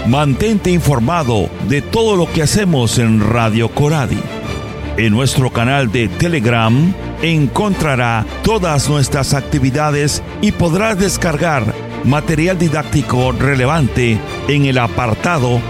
Mantente informado de todo lo que hacemos en Radio Coradi. En nuestro canal de Telegram encontrará todas nuestras actividades y podrás descargar material didáctico relevante en el apartado